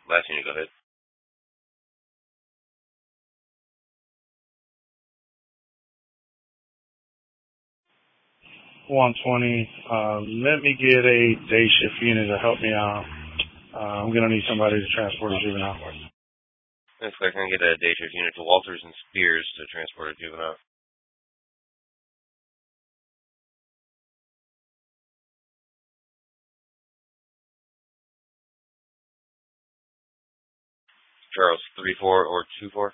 Last unit, go ahead. 120. Let me get a day shift unit to help me out. I'm going to need somebody to transport a juvenile. That's clear. Can I get a day shift unit to Walters and Spears to transport a juvenile? Charles, 3-4 or 2-4?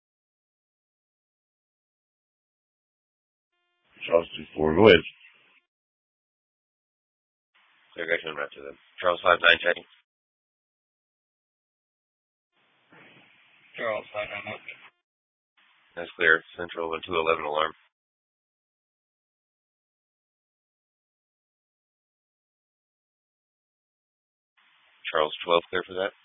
Charles 2-4, go ahead. Clear, got you in after them. Charles 5-9 checking. Charles 5-9. That's clear. Central 211 alarm. Charles 12 clear for that.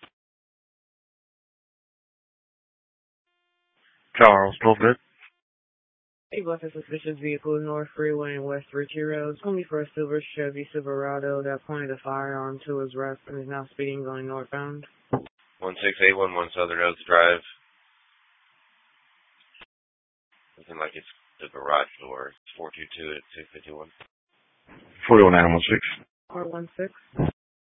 Charles 12 good. A left a suspicious vehicle North Freeway and West Ritchie Road. It's going to be for a silver Chevy Silverado that pointed a firearm to his rest and is now speeding going northbound. 16811 Southern Oaks Drive. Looking like it's the garage door. 422 at 651. 41916. 416.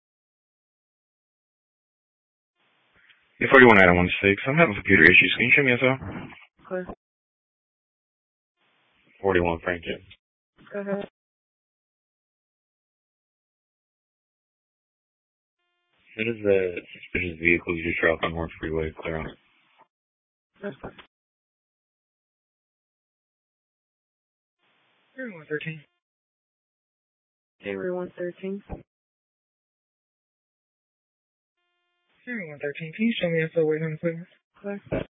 Yeah, 41916. I'm having computer issues. Can you show me SO? Clear. 41 Franklin. Go ahead. What is the suspicious vehicle you just dropped on North Freeway? Clear on it. That's fine. 113. 113. 113. Can you show me SO way home, please? Clear.